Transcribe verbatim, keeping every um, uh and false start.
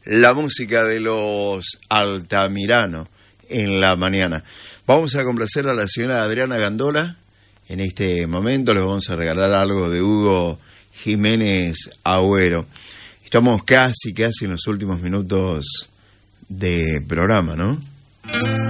la música de los Altamirano en la mañana. Vamos a complacer a la señora Adriana Gandola. En este momento les vamos a regalar algo de Hugo Jiménez Agüero. Estamos casi, casi en los últimos minutos de programa, ¿no?